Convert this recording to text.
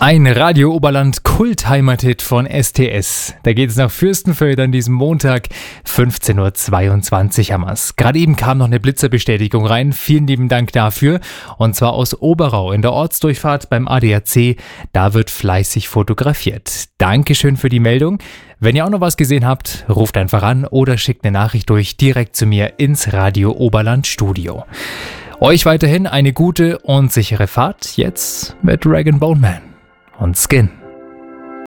Ein Radio Oberland Kult-Heimathit von STS. Da geht es nach Fürstenfeld an diesem Montag, 15.22 Uhr haben wir's. Gerade eben kam noch eine Blitzerbestätigung rein. Vielen lieben Dank dafür. Und zwar aus Oberau in der Ortsdurchfahrt beim ADAC. Da wird fleißig fotografiert. Dankeschön für die Meldung. Wenn ihr auch noch was gesehen habt, ruft einfach an oder schickt eine Nachricht durch direkt zu mir ins Radio Oberland Studio. Euch weiterhin eine gute und sichere Fahrt jetzt mit Rag & Bone Man und Skin.